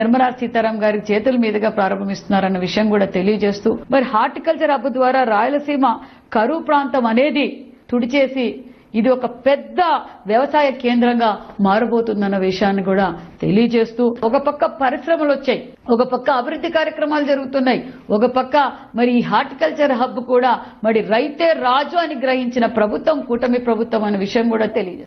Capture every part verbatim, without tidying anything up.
నిర్మలా సీతారాం గారి చేతుల మీదుగా ప్రారంభిస్తున్నారన్న విషయం కూడా తెలియజేస్తూ మరి హార్టికల్చర్ హబ్ ద్వారా రాయలసీమ కరువు ప్రాంతం అనేది తుడిచేసి ఇది ఒక పెద్ద వ్యవసాయ కేంద్రంగా మారబోతుందన్న విషయాన్ని కూడా తెలియజేస్తూ ఒక పక్క పరిశ్రమలు వచ్చాయి, ఒక పక్క అభివృద్ధి కార్యక్రమాలు జరుగుతున్నాయి, ఒక పక్క మరి ఈ హార్టికల్చర్ హబ్ కూడా మరి రైతే రాజు అని గ్రహించిన ప్రభుత్వం కూటమి ప్రభుత్వం అనే విషయం కూడా తెలియజేస్తుంది.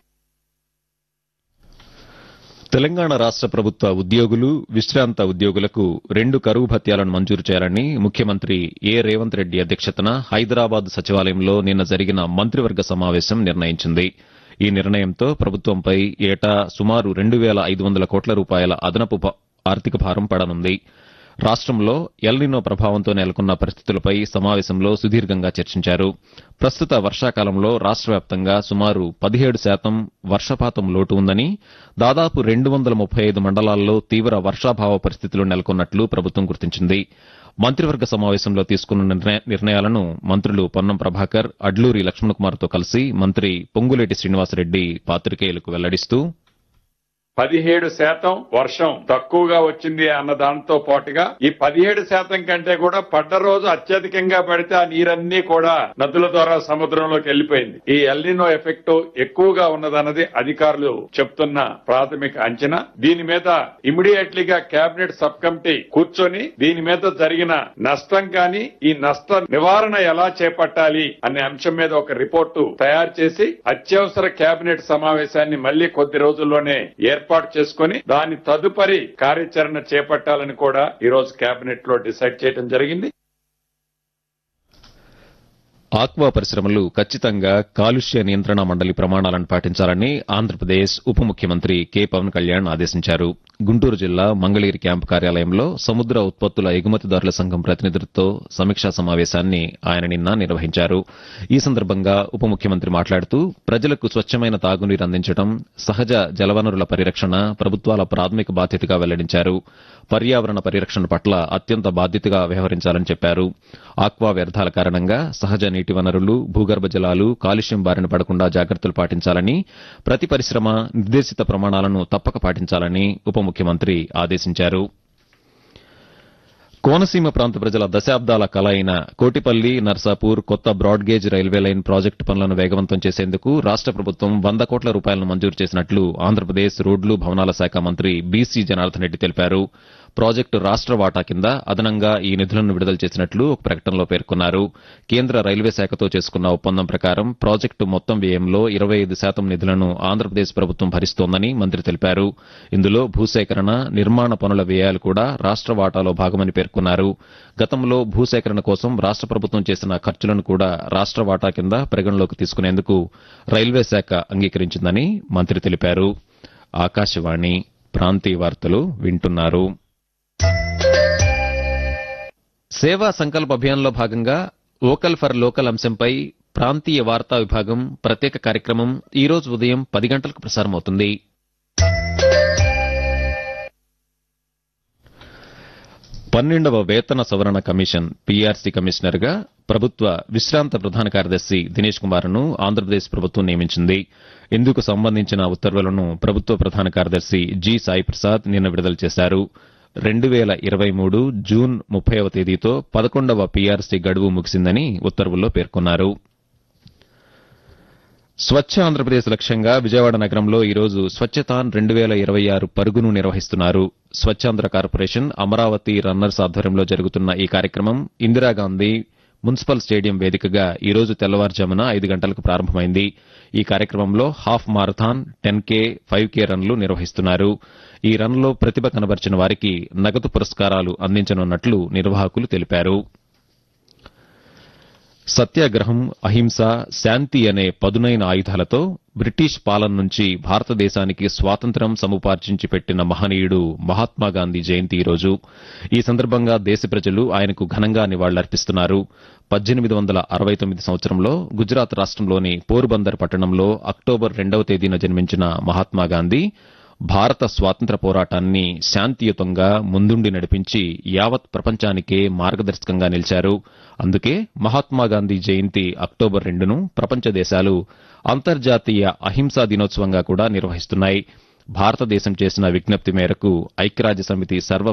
తెలంగాణ రాష్ట ప్రభుత్వ ఉద్యోగులు విశ్రాంత ఉద్యోగులకు రెండు కరువు భత్యాలను మంజూరు చేయాలని ముఖ్యమంత్రి ఏ రేవంత్ రెడ్డి అధ్యక్షతన హైదరాబాద్ సచివాలయంలో నిన్న జరిగిన మంత్రివర్గ సమావేశం నిర్ణయించింది. ఈ నిర్ణయంతో ప్రభుత్వంపై ఏటా సుమారు రెండు వేల ఐదు వందల కోట్ల రూపాయల అదనపు ఆర్థిక భారం పడనుంది. రాష్టంలో ఎల్నినో ప్రభావంతో నెలకొన్న పరిస్థితులపై సమావేశంలో సుదీర్ఘంగా చర్చించారు. ప్రస్తుత వర్షాకాలంలో రాష్ట వ్యాప్తంగా సుమారు పదిహేడు శాతం వర్షపాతం లోటు ఉందని, దాదాపు రెండు వందల ముప్పై ఐదు మండలాల్లో తీవ్ర వర్షాభావ పరిస్థితులు నెలకొన్నట్లు ప్రభుత్వం గుర్తించింది. మంత్రివర్గ సమావేశంలో తీసుకున్న నిర్ణయాలను మంత్రులు పొన్నం ప్రభాకర్, అడ్లూరి లక్ష్మణకుమార్తో కలిసి మంత్రి పొంగులేటి శ్రీనివాసరెడ్డి పాత్రికేయులకు వెల్లడిస్తూ పదిహేడు శాతం వర్షం తక్కువగా వచ్చింది అన్న దాంతో పాటుగా ఈ పదిహేడు శాతం కంటే కూడా పడ్డ రోజు అత్యధికంగా పడితే ఆ నీరన్నీ కూడా నదుల ద్వారా సముద్రంలోకి వెళ్లిపోయింది. ఈ ఎల్నినో ఎఫెక్ట్ ఎక్కువగా ఉన్నదన్నది అధికారులు చెప్తున్న ప్రాథమిక అంచనా. దీని మీద ఇమీడియట్లీగా కేబినెట్ సబ్ కమిటీ కూర్చొని దీని మీద జరిగిన నష్టం కానీ ఈ నష్ట నివారణ ఎలా చేపట్టాలి అనే అంశం మీద ఒక రిపోర్టు తయారు చేసి అత్యవసర కేబినెట్ సమావేశాన్ని మళ్లీ కొద్ది రోజుల్లోనే ఏర్పాటు ఏర్పాటు చేసుకుని దాని తదుపరి కార్యాచరణ చేపట్టాలని కూడా ఈ రోజు కేబినెట్ లో డిసైడ్ చేయడం జరిగింది. ఆక్వా పరిశ్రమలు ఖచ్చితంగా కాలుష్య నియంత్రణ మండలి ప్రమాణాలను పాటించాలని ఆంధ్రప్రదేశ్ ఉప ముఖ్యమంత్రి కె పవన్ కళ్యాణ్ ఆదేశించారు. గుంటూరు జిల్లా మంగళగిరి క్యాంపు కార్యాలయంలో సముద్ర ఉత్పత్తుల ఎగుమతిదారుల సంఘం ప్రతినిధులతో సమీక్షా సమావేశాన్ని ఆయన నిన్న నిర్వహించారు. ఈ సందర్భంగా ఉప ముఖ్యమంత్రి మాట్లాడుతూ ప్రజలకు స్వచ్ఛమైన తాగునీరు అందించడం, సహజ జలవనరుల పరిరక్షణ ప్రభుత్వాల ప్రాథమిక బాధ్యతగా వెల్లడించారు. పర్యావరణ పరిరక్షణ పట్ల అత్యంత బాధ్యతగా వ్యవహరించాలని చెప్పారు. ఆక్వా వ్యర్థాల కారణంగా సహజ నీటి వనరులు, భూగర్భ జలాలు కాలుష్యం బారిన పడకుండా జాగ్రత్తలు పాటించాలని, ప్రతి పరిశ్రమ నిర్దేశిత ప్రమాణాలను తప్పక పాటించాలని ఉప ముఖ్యమంత్రి ఆదేశించారు. కోనసీమ ప్రాంత ప్రజల దశాబ్దాల కల అయిన కోటిపల్లి నర్సాపూర్ కొత్త బ్రాడ్గేజ్ రైల్వే లైన్ ప్రాజెక్టు పనులను వేగవంతం చేసేందుకు రాష్ట ప్రభుత్వం వంద కోట్ల రూపాయలను మంజూరు చేసినట్లు ఆంధ్రప్రదేశ్ రోడ్లు భవనాల శాఖ మంత్రి బీసీ జనార్దన్ రెడ్డి తెలిపారు. ప్రాజెక్టు రాష్ట వాటా కింద అదనంగా ఈ నిధులను విడుదల చేసినట్లు ఒక ప్రకటనలో పేర్కొన్నారు. కేంద్ర రైల్వే శాఖతో చేసుకున్న ఒప్పందం ప్రకారం ప్రాజెక్టు మొత్తం వ్యయంలో ఇరవై ఐదు శాతం నిధులను ఆంధ్రప్రదేశ్ ప్రభుత్వం భరిస్తోందని మంత్రి తెలిపారు. ఇందులో భూసేకరణ, నిర్మాణ పనుల వ్యయాలు కూడా రాష్ట వాటాలో భాగమని పేర్కొన్నారు. గతంలో భూసేకరణ కోసం రాష్ట ప్రభుత్వం చేసిన ఖర్చులను కూడా రాష్ట వాటా కింద పరిగణలోకి తీసుకునేందుకు రైల్వే శాఖ అంగీకరించిందని మంత్రి తెలిపారు. ఆకాశవాణి ప్రాంతీయ వార్తలు వింటున్నారు. సేవా సంకల్ప్ అభియాన్లో భాగంగా వోకల్ ఫర్ లోకల్ అంశంపై ప్రాంతీయ వార్తా విభాగం ప్రత్యేక కార్యక్రమం ఈ రోజు ఉదయం పది గంటలకు ప్రసారమవుతుంది. పన్నెండవ వేతన సవరణ కమిషన్ పీఆర్సీ కమిషనర్ గా ప్రభుత్వ విశ్రాంత ప్రధాన కార్యదర్శి దినేష్ కుమార్ ను ఆంధ్రప్రదేశ్ ప్రభుత్వం నియమించింది. ఇందుకు సంబంధించిన ఉత్తర్వులను ప్రభుత్వ ప్రధాన కార్యదర్శి జి సాయి ప్రసాద్ నిన్న విడుదల చేశారు. రెండు వేల ఇరవై మూడు జూన్ ముప్పైవ తేదీతో పదకొండవ పీఆర్సీ గడువు ముగిసిందని ఉత్తర్వుల్లో పేర్కొన్నారు. స్వచ్ఛ ఆంధ్రప్రదేశ్ లక్ష్యంగా విజయవాడ నగరంలో ఈరోజు స్వచ్ఛతాన్ రెండు వేల ఇరవై ఆరు పరుగును నిర్వహిస్తున్నారు. స్వచ్ఛాంధ్ర కార్పొరేషన్ అమరావతి రన్నర్స్ ఆధ్వర్యంలో జరుగుతున్న ఈ కార్యక్రమం ఇందిరాగాంధీ మున్సిపల్ స్టేడియం వేదికగా ఈరోజు తెల్లవారుజామున ఐదు గంటలకు ప్రారంభమైంది. ఈ కార్యక్రమంలో హాఫ్ మారథాన్, టెన్ కే, ఫైవ్ కే రన్లు నిర్వహిస్తున్నారు. ఈ రన్లో ప్రతిభ కనబర్చిన వారికి నగదు పురస్కారాలు అందించనున్నట్లు నిర్వాహకులు తెలిపారు. సత్యాగ్రహం, అహింస, శాంతి అనే పదునైన ఆయుధాలతో బ్రిటిష్ పాలన నుంచి భారతదేశానికి స్వాతంత్ర్యం సముపార్జించి పెట్టిన మహనీయుడు మహాత్మాగాంధీ జయంతి ఈరోజు. ఈ సందర్భంగా దేశ ప్రజలు ఆయనకు ఘనంగా నివాళులర్పిస్తున్నారు. పద్దెనిమిది వందల అరవై తొమ్మిది సంవత్సరంలో గుజరాత్ రాష్ట్రంలోని పోర్బందర్ పట్టణంలో అక్టోబర్ రెండవ తేదీన జన్మించిన మహాత్మాగాంధీ భారత స్వాతంత్ర్య పోరాటాన్ని శాంతియుతంగా ముందుండి నడిపించి యావత్ ప్రపంచానికే మార్గదర్శకంగా నిలిచారు. అందుకే మహాత్మాగాంధీ జయంతి అక్టోబర్ రెండును ప్రపంచ దేశాలు అంతర్జాతీయ అహింసా దినోత్సవంగా కూడా నిర్వహిస్తున్నాయి. భారతదేశం చేసిన విజ్ఞప్తి మేరకు ఐక్యరాజ్య సమితి సర్వ